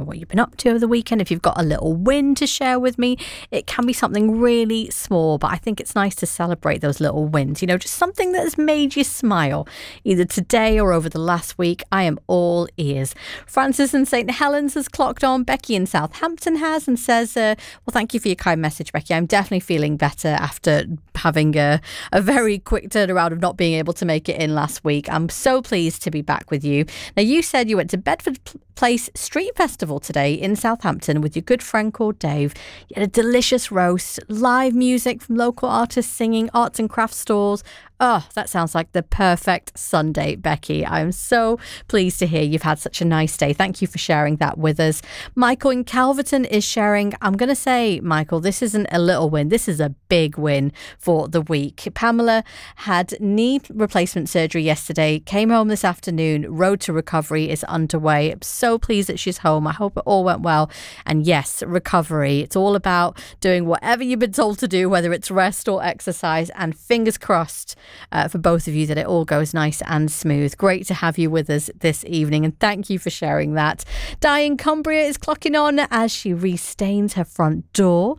what you've been up to over the weekend. If you've got a little win to share with me, it can be something really small, but I think it's nice to celebrate those little wins. Just something that has made you smile, either today or over the last week. I am all ears. Francis in St. Helens has clocked on. Becky in Southampton has, and says, well, thank you for your kind message, Becky. I'm definitely feeling better after having a very quick turnaround of not being able to make it in last week. I'm so pleased to be back with you. Now, you said you went to Bedford Place Street Festival today in Southampton with your good friend called Dave. You had a delicious roast, live music from local artists singing, arts and crafts stalls. Oh, that sounds like the perfect Sunday, Becky. I'm so pleased to hear you've had such a nice day. Thank you for sharing that with us. Michael in Calverton is sharing. I'm going to say, Michael, this isn't a little win. This is a big win for the week. Pamela had knee replacement surgery yesterday, came home this afternoon. Road to recovery is underway. I'm so pleased that she's home. I hope it all went well. And yes, recovery. It's all about doing whatever you've been told to do, whether it's rest or exercise, and fingers crossed for both of you that it all goes nice and smooth. Great to have you with us this evening, and thank you for sharing that. Di in Cumbria is clocking on as she restains her front door.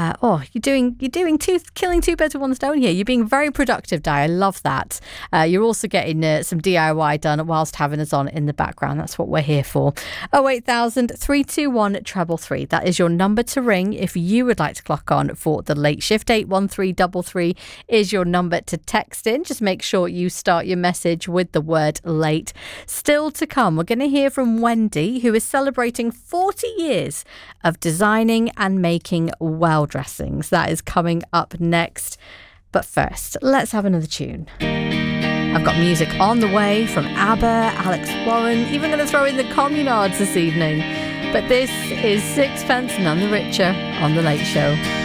Killing two birds with one stone here. You're being very productive, Di. I love that. You're also getting some DIY done whilst having us on in the background. That's what we're here for. 08000 321 333. That is your number to ring if you would like to clock on for the late shift. 81333 is your number to text in. Just make sure you start your message with the word late. Still to come, we're going to hear from Wendy, who is celebrating 40 years of designing and making well dressings. That is coming up next. But first, let's have another tune. I've got music on the way from ABBA, Alex Warren, even going to throw in the Communards this evening. But this is Sixpence None the Richer on The Late Show.